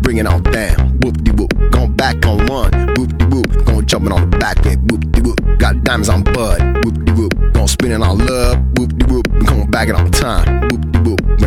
bring it on down. Whoop-de-whoop, going back on one. Whoop-de-whoop, going jumping on the back with whoop-de-whoop. Got diamonds on bud. Whoop-de-whoop, going spinning on love. Whoop-de-whoop, going back it on time. Whoop-de-whoop.